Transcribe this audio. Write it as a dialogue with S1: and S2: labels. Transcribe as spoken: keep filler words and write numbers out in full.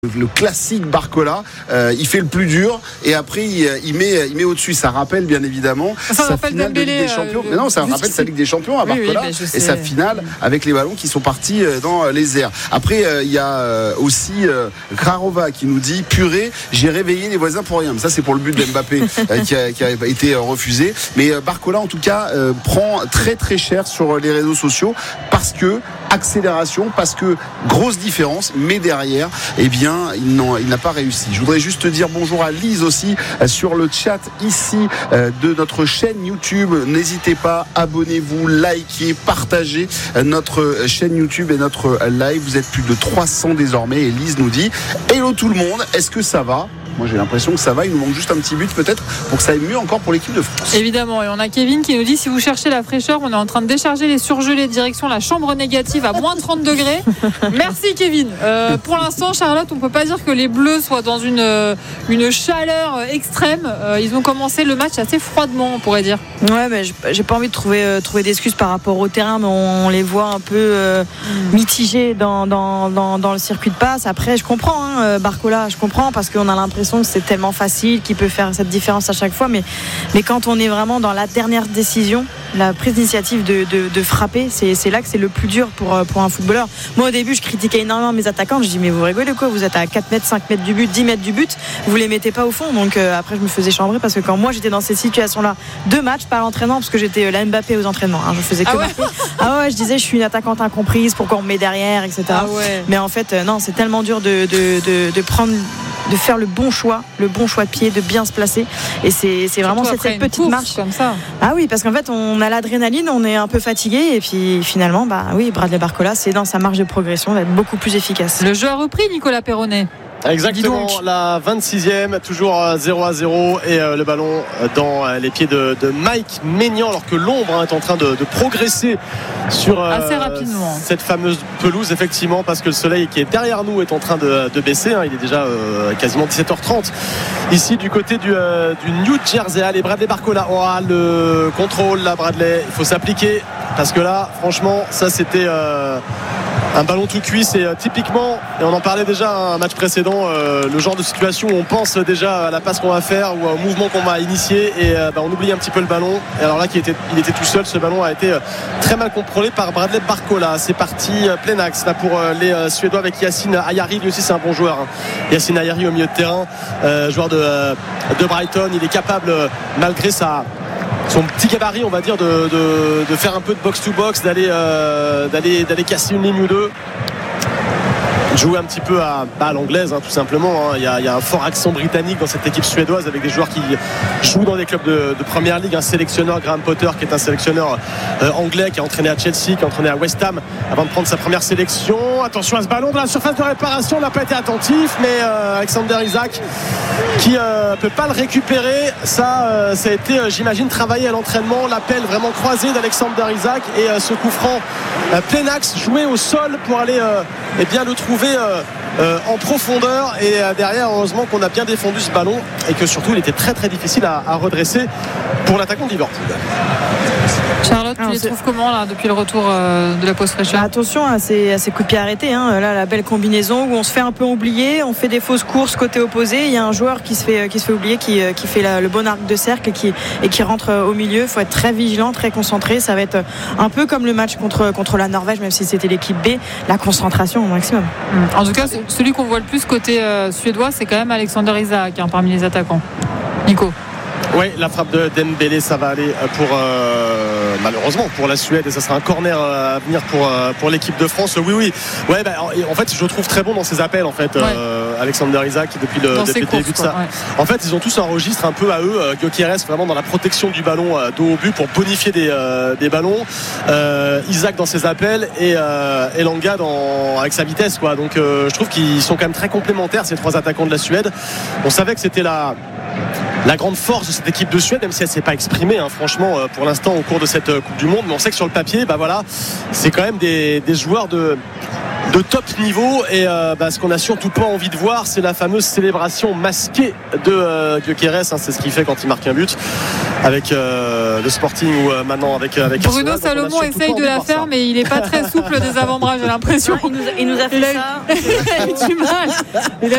S1: Le classique Barcola, euh, il fait le plus dur et après il, il met, il met au-dessus. Ça rappelle bien évidemment
S2: ça
S1: sa finale de Ligue des Champions. Euh, mais non, ça rappelle sa Ligue des Champions à Barcola, oui, oui, et sa finale avec les ballons qui sont partis dans les airs. Après, euh, il y a aussi euh, Grarova qui nous dit purée, j'ai réveillé les voisins pour rien. Mais ça, c'est pour le but d'Mbappé euh, qui, a, qui a été refusé. Mais euh, Barcola, en tout cas, euh, prend très très cher sur les réseaux sociaux parce que accélération, parce que grosse différence, mais derrière, eh bien, il, il n'a pas réussi. Je voudrais juste dire bonjour à Lise aussi euh, sur le chat ici euh, de notre chaîne YouTube. N'hésitez pas, abonnez-vous, likez, partagez euh, notre chaîne YouTube et notre euh, live. Vous êtes plus de trois cents désormais et Lise nous dit hello tout le monde, est-ce que ça va ? Moi j'ai l'impression que ça va, il nous manque juste un petit but peut-être pour que ça aille mieux encore pour l'équipe de France.
S2: Évidemment, et on a Kevin qui nous dit si vous cherchez la fraîcheur, on est en train de décharger les surgelés direction la chambre négative à moins trente degrés. Merci Kevin. Euh, pour l'instant Charlotte, on peut pas dire que les Bleus soient dans une, une chaleur extrême. Euh, ils ont commencé le match assez froidement, on pourrait dire.
S3: Ouais, mais j'ai pas envie de trouver, euh, trouver d'excuses par rapport au terrain, mais on, on les voit un peu euh, mitigés dans, dans, dans, dans le circuit de passe. Après je comprends hein, Barcola, je comprends parce qu'on a l'impression que c'est tellement facile qu'il peut faire cette différence à chaque fois, mais, mais quand on est vraiment dans la dernière décision, la prise d'initiative de, de, de frapper, c'est, c'est là que c'est le plus dur pour, pour un footballeur. Moi au début je critiquais énormément mes attaquants, je dis mais vous rigolez quoi, vous êtes à quatre mètres, cinq mètres du but, dix mètres du but, vous les mettez pas au fond. Donc euh, après je me faisais chambrer parce que quand moi j'étais dans ces situations là, deux matchs pas à l'entraînement, parce que j'étais la Mbappé aux entraînements hein, je faisais que
S2: ah ouais.
S3: ah ouais je disais je suis une attaquante incomprise, pourquoi on me met derrière, etc.
S2: Ah ouais.
S3: Mais en fait euh, non, c'est tellement dur de, de, de, de prendre de faire le bon choix, le bon choix de pied, de bien se placer. Et c'est, c'est vraiment cette, cette petite marche
S2: comme ça.
S3: Ah oui, parce qu'en fait, on a l'adrénaline, on est un peu fatigué, et puis finalement, bah oui, Bradley Barcola, c'est dans sa marge de progression d'être beaucoup plus efficace.
S2: Le jeu a repris, Nicolas Perronnet.
S4: Exactement, la vingt-sixième, toujours zéro à zéro et euh, le ballon dans euh, les pieds de, de Mike Maignan, alors que l'ombre hein, est en train de, de progresser sur euh,
S2: assez rapidement
S4: cette fameuse pelouse, effectivement, parce que le soleil qui est derrière nous est en train de, de baisser hein, il est déjà euh, quasiment dix-sept heures trente ici du côté du, euh, du New Jersey. Allez, Bradley Barcola, oh, le contrôle là, Bradley, il faut s'appliquer parce que là franchement ça c'était euh, un ballon tout cuit, c'est euh, typiquement, et on en parlait déjà un match précédent, euh, le genre de situation où on pense déjà à la passe qu'on va faire ou au mouvement qu'on va initier et euh, bah, on oublie un petit peu le ballon. Et alors là il était, il était tout seul, ce ballon a été euh, très mal contrôlé par Bradley Barcola. C'est parti euh, plein axe là pour euh, les euh, Suédois avec Yacine Ayari, lui aussi c'est un bon joueur hein. Yacine Ayari au milieu de terrain, euh, joueur de, euh, de Brighton, il est capable euh, malgré sa son petit gabarit on va dire de, de, de faire un peu de box to box, d'aller, euh, d'aller, d'aller casser une ligne ou deux, jouer un petit peu à, bah, à l'anglaise hein, tout simplement hein. il, y a, il y a un fort accent britannique dans cette équipe suédoise avec des joueurs qui jouent dans des clubs de, de première ligue, un sélectionneur Graham Potter qui est un sélectionneur euh, anglais qui a entraîné à Chelsea, qui a entraîné à West Ham avant de prendre sa première sélection. Attention à ce ballon dans la surface de réparation, on n'a pas été attentif, mais euh, Alexander Isak qui euh, peut pas le récupérer. Ça, euh, ça a été euh, j'imagine travaillé à l'entraînement, l'appel vraiment croisé d'Alexander Isak et euh, ce coup franc euh, plein axe joué au sol pour aller euh, eh bien le trouver Euh, euh, en profondeur et euh, derrière heureusement qu'on a bien défendu ce ballon et que surtout il était très très difficile à, à redresser pour l'attaquant de Liverpool.
S2: Charlotte, tu les trouves comment là depuis le retour euh, de la pause fraîcheur?
S3: Bah, attention à ces, à ces coups de pied arrêtés hein. Là la belle combinaison où on se fait un peu oublier, on fait des fausses courses côté opposé, il y a un joueur qui se fait, qui se fait oublier, qui, qui fait la, le bon arc de cercle et qui, et qui rentre au milieu. Il faut être très vigilant, très concentré, ça va être un peu comme le match contre, contre la Norvège, même si c'était l'équipe B, la concentration au maximum.
S2: En tout cas celui qu'on voit le plus côté euh, suédois, c'est quand même Alexander Isak hein, parmi les attaquants. Nico.
S4: Oui, la frappe de Dembélé, ça va aller pour euh, malheureusement pour la Suède et ça sera un corner à venir pour euh, pour l'équipe de France. Oui, oui. Ouais, bah, en fait, je le trouve très bon dans ses appels en fait. Ouais. Euh, Alexander Isak depuis le, depuis le
S2: courses,
S4: début de ça.
S2: Ouais.
S4: En fait, ils ont tous un registre un peu à eux. Euh, Gyökeres vraiment dans la protection du ballon euh, dos au but pour bonifier des euh, des ballons. Euh, Isak dans ses appels et euh, Elanga dans avec sa vitesse quoi. Donc, euh, je trouve qu'ils sont quand même très complémentaires ces trois attaquants de la Suède. On savait que c'était la la grande force de cette équipe de Suède, même si elle ne s'est pas exprimée hein, franchement pour l'instant au cours de cette Coupe du Monde, mais on sait que sur le papier bah voilà, c'est quand même des, des joueurs de, de top niveau et euh, bah, ce qu'on n'a surtout pas envie de voir, c'est la fameuse célébration masquée de euh, Gyökeres hein, c'est ce qu'il fait quand il marque un but avec euh, le Sporting ou euh, maintenant avec, avec
S2: Bruno Arsenal, Salomon essaye de la faire ça. Mais il n'est pas très souple des avant-bras, j'ai l'impression.
S3: Il nous a, il nous a fait
S2: il a,
S3: ça
S2: il a eu du mal. Il a